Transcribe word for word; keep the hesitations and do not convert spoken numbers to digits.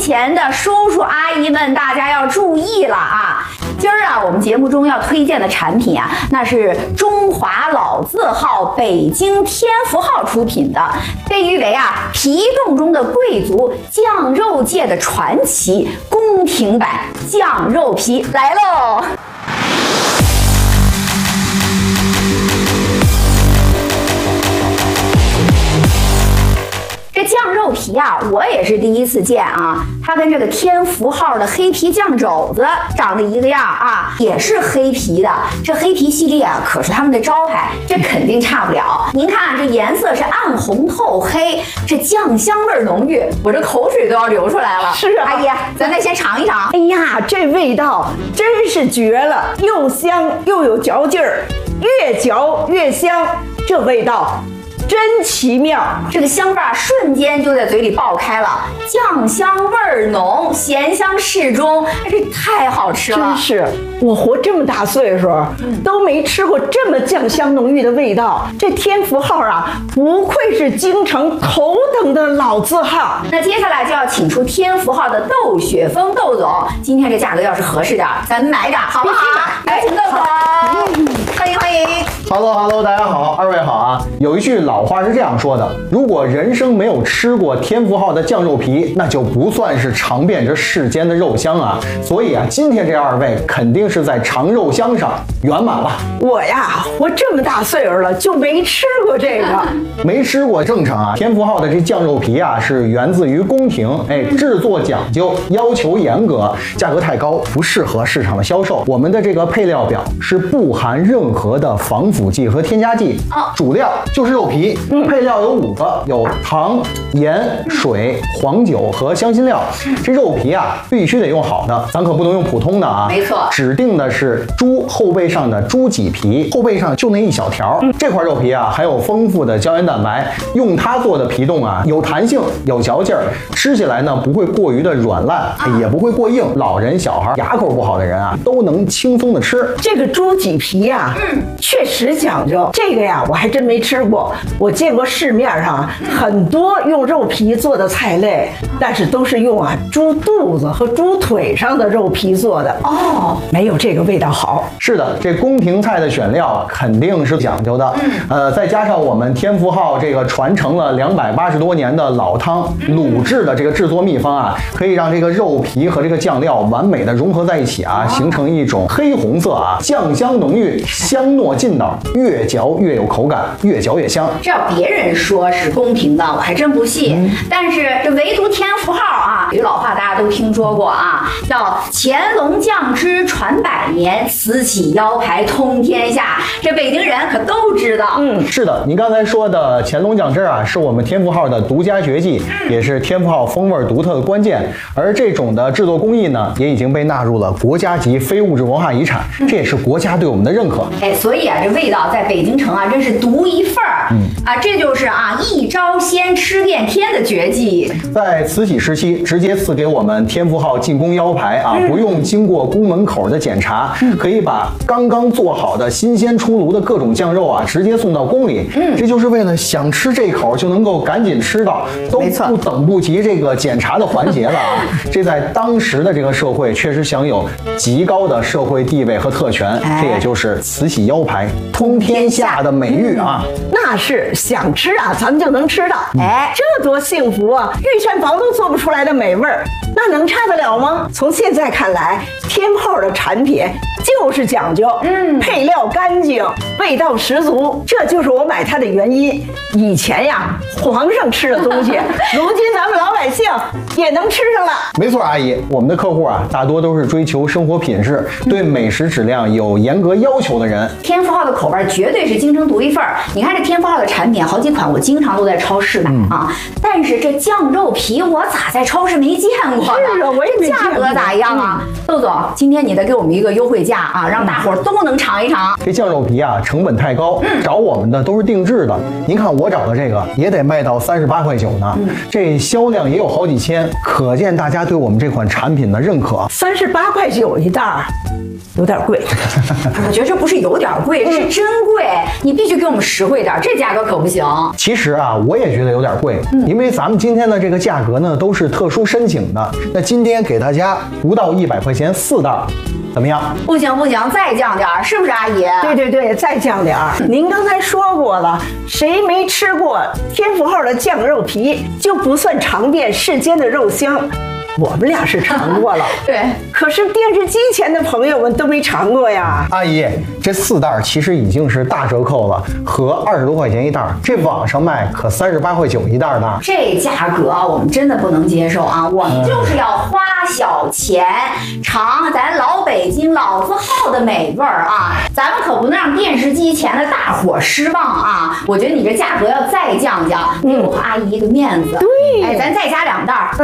前的叔叔阿姨们，大家要注意了啊！今儿啊，我们节目中要推荐的产品啊，那是中华老字号北京天福号出品的，被誉为啊皮冻中的贵族，酱肉界的传奇宫廷版酱肉皮来喽！这酱肉皮啊，我也是第一次见啊。它跟这个天福号的黑皮酱肘子长得一个样啊，也是黑皮的。这黑皮系列啊，可是他们的招牌，这肯定差不了。您看这颜色是暗红透黑，这酱香味浓郁，我这口水都要流出来了。 是啊， 阿姨，咱再先尝一尝。 哎呀，这味道真是绝了，又香又有嚼劲儿，越嚼越香，这味道真奇妙， 这个香味儿瞬间就在嘴里爆开了，酱香味儿浓，咸香适中，这太好吃了。 真是，我活这么大岁数，嗯、都没吃过这么酱香浓郁的味道。这天福号啊，不愧是京城头等的老字号。 那接下来就要请出天福号的窦雪峰窦总，今天这价格要是合适点，咱们买点好不好？来，请窦总，欢迎欢迎。 Hello Hello， 大家好，二位好啊。有一句老话是这样说的：如果人生没有吃过天福号的酱肉皮，那就不算是尝遍这世间的肉香啊。所以啊，今天这二位肯定是在尝肉香上圆满了。 我呀，活这么大岁数了，就没吃过这个， 没吃过正常啊。天福号的这酱肉皮啊，是源自于宫廷，哎，制作讲究，要求严格，价格太高，不适合市场的销售。我们的这个配料表是不含任何的防腐剂和添加剂，主料就是肉皮。配料有五个，有糖、盐、水、黄酒和香辛料。这肉皮啊，必须得用好的，咱可不能用普通的啊。 没错， 指定的是猪后背上的猪脊皮，后背上就那一小条。嗯、这块肉皮啊，含有丰富的胶原蛋白，用它做的皮冻啊，有弹性，有嚼劲儿，吃起来呢不会过于的软烂，啊、也不会过硬。老人、小孩、牙口不好的人啊，都能轻松的吃。 这个猪脊皮呀、啊，嗯，确实讲究。这个呀，我还真没吃过。我见过市面上很多用肉皮做的菜类，但是都是用啊猪肚子和猪腿上的肉皮做的哦，没有这个味道好。 是的，这宫廷菜的选料肯定是讲究的，嗯、呃，再加上我们天福号这个传承了两百八十多年的老汤卤制的这个制作秘方啊，可以让这个肉皮和这个酱料完美的融合在一起啊，形成一种黑红色啊，酱香浓郁，香糯劲道，越嚼越有口感，越嚼越香。 这要别人说是宫廷的，我还真不信。嗯、但是这唯独天福号啊，有句老话大家都听说过啊，叫乾隆酱汁传百年，慈禧腰牌通天下。这北京人可都知道。 嗯，是的，您刚才说的乾隆酱汁啊，是我们天福号的独家绝技，嗯、也是天福号风味独特的关键。而这种的制作工艺呢，也已经被纳入了国家级非物质文化遗产，嗯、这也是国家对我们的认可。 哎，所以啊，这味道在北京城啊，真是独一份儿。嗯啊，这就是啊一招鲜吃遍天的绝技。 在慈禧时期，直接赐给我们天福号进宫腰牌啊，嗯、不用经过宫门口的检查，嗯、可以把刚刚做好的新鲜出炉的各种酱肉啊，直接送到宫里。嗯，这就是为了想吃这口就能够赶紧吃到，都不等不及这个检查的环节了啊。这在当时的这个社会确实享有极高的社会地位和特权，哎、这也就是慈禧腰牌通天下的美誉啊。 嗯、那是想吃啊，咱们就能吃到。哎，这多幸福啊！御膳房都做不出来的美味儿，那能差得了吗？从现在看来，天炮的产品就是讲究，嗯，配料干净，味道十足，这就是我买它的原因。以前呀，皇上吃的东西，如今咱们老百姓也能吃上了。 没错，阿姨，我们的客户啊，大多都是追求生活品质，对美食质量有严格要求的人。 天福号的口味绝对是京城独一份儿。你看这天福号的产品，好几款我经常都在超市买、嗯、啊，但是这酱肉皮我咋在超市没见过呢？ 是啊，我也没见过。 价格咋样啊？窦、嗯、总，今天你得给我们一个优惠价啊，让大伙儿都能尝一尝。 这酱肉皮啊，成本太高，嗯、找我们的都是定制的。您看我找的这个也得卖到三十八块九呢，嗯、这销量也有好几千，可见大家对我们这款产品的认可。 三十八块九一袋儿。有点贵， 我觉得这不是有点贵，是真贵，你必须给我们实惠点，这价格可不行。 其实啊，我也觉得有点贵，嗯、因为咱们今天的这个价格呢都是特殊申请的。那今天给大家不到一百块钱四袋，怎么样？ 不行不行，再降点儿，是不是阿姨？ 对对对，再降点儿。您刚才说过了，谁没吃过天福号的酱肉皮，就不算尝遍世间的肉香。我们俩是尝过了， 对， 可是电视机前的朋友们都没尝过呀。 阿姨，这四袋其实已经是大折扣了，合二十多块钱一袋，这网上卖可三十八块九一袋呢。 这价格我们真的不能接受啊！我们就是要花小钱尝咱老北京老字号的美味儿啊！咱们可不能让电视机前的大伙失望啊！我觉得你这价格要再降降，给我和阿姨一个面子。 对， 哎，咱再加两袋。